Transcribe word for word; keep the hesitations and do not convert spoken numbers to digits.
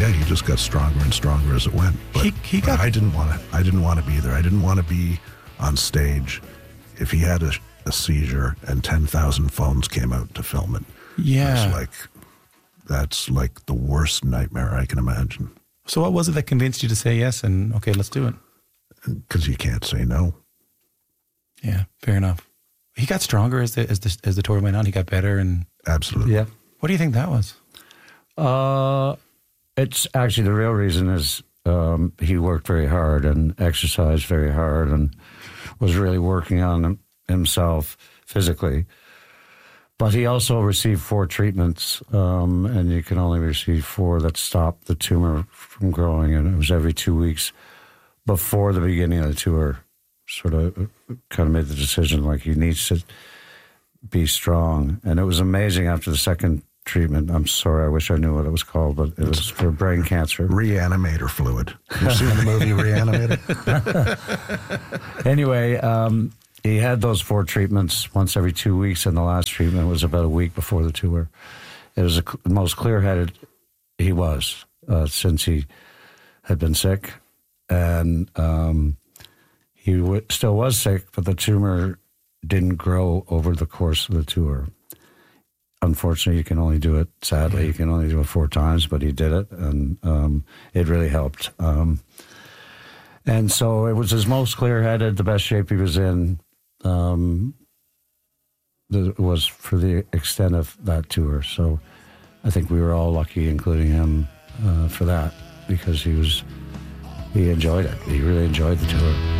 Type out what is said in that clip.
yeah, he just got stronger and stronger as it went. But, he, he but got, I didn't want to. I didn't want to be there. I didn't want to be on stage if he had a, a seizure and ten thousand phones came out to film it. Yeah, it's like that's like the worst nightmare I can imagine. So what was it that convinced you to say yes and okay, let's do it? Because you can't say no. Yeah, fair enough. He got stronger as the as the as the tour went on. He got better, and absolutely. Yeah. What do you think that was? Uh, it's actually the real reason is um, he worked very hard and exercised very hard and was really working on himself physically. But he also received four treatments, um, and you can only receive four that stop the tumor from growing, and it was every two weeks before the beginning of the tour. Sort of kind of made the decision, like, he needs to be strong. And it was amazing after the second treatment. I'm sorry, I wish I knew what it was called, but it was for brain cancer. Reanimator fluid. You've seen the movie Reanimator? Anyway, um, he had those four treatments once every two weeks, and the last treatment was about a week before the tour. It was the most clear-headed he was uh, since he had been sick. And um, he w- still was sick, but the tumor didn't grow over the course of the tour. Unfortunately, you can only do it, sadly, you can only do it four times, but he did it, and um, it really helped. Um, and so it was his most clear-headed, the best shape he was in, um, the, was for the extent of that tour. So I think we were all lucky, including him, uh, for that, because he was, he enjoyed it. He really enjoyed the tour.